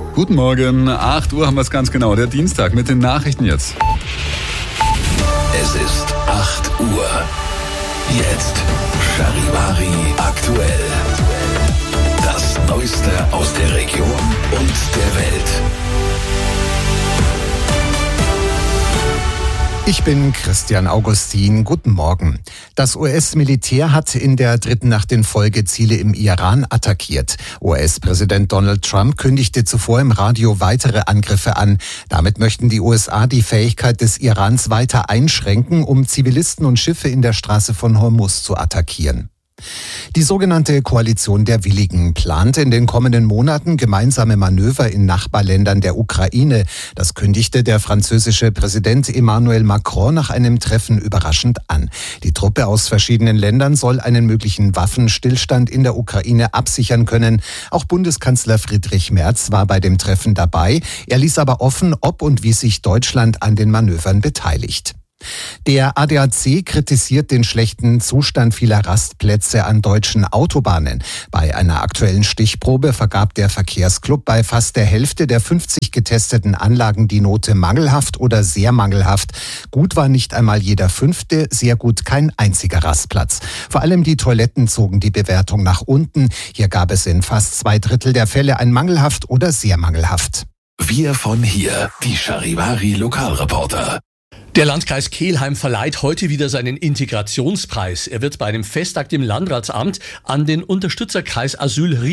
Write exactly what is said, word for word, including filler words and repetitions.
Guten Morgen, acht Uhr haben wir es ganz genau, der Dienstag mit den Nachrichten jetzt. Es ist acht Uhr. Jetzt Charivari aktuell. Das Neueste aus der Region und der Welt. Ich bin Christian Augustin. Guten Morgen. Das U S-Militär hat in der dritten Nacht in Folge Ziele im Iran attackiert. U S-Präsident Donald Trump kündigte zuvor im Radio weitere Angriffe an. Damit möchten die U S A die Fähigkeit des Irans weiter einschränken, um Zivilisten und Schiffe in der Straße von Hormuz zu attackieren. Die sogenannte Koalition der Willigen plant in den kommenden Monaten gemeinsame Manöver in Nachbarländern der Ukraine. Das kündigte der französische Präsident Emmanuel Macron nach einem Treffen überraschend an. Die Truppe aus verschiedenen Ländern soll einen möglichen Waffenstillstand in der Ukraine absichern können. Auch Bundeskanzler Friedrich Merz war bei dem Treffen dabei. Er ließ aber offen, ob und wie sich Deutschland an den Manövern beteiligt. Der A D A C kritisiert den schlechten Zustand vieler Rastplätze an deutschen Autobahnen. Bei einer aktuellen Stichprobe vergab der Verkehrsclub bei fast der Hälfte der fünfzig getesteten Anlagen die Note mangelhaft oder sehr mangelhaft. Gut war nicht einmal jeder fünfte, sehr gut kein einziger Rastplatz. Vor allem die Toiletten zogen die Bewertung nach unten. Hier gab es in fast zwei Drittel der Fälle ein mangelhaft oder sehr mangelhaft. Wir von hier, die Charivari Lokalreporter. Der Landkreis Kelheim verleiht heute wieder seinen Integrationspreis. Er wird bei einem Festakt im Landratsamt an den Unterstützerkreis Asyl